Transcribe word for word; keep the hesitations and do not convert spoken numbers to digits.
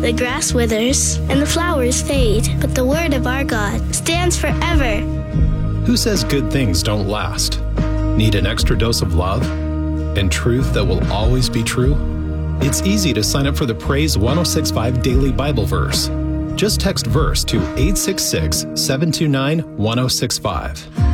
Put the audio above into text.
The grass withers and the flowers fade, but the word of our God stands forever. Who says good things don't last? Need an extra dose of love and truth that will always be true? It's easy to sign up for the Praise one oh six point five Daily Bible Verse. Just text verse to eight six six, seven two nine, one oh six five.